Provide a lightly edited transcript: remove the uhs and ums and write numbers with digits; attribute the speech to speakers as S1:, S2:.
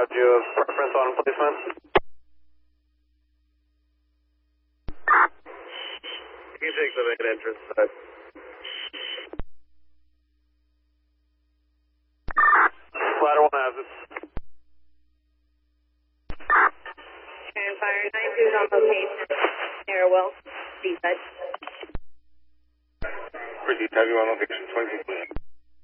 S1: Do you have preference on placement? You can take the main entrance side. Ladder 1 has it.
S2: And fire 92 is on location. Narrowwell, D-side.
S1: Pretty heavy on location, 20.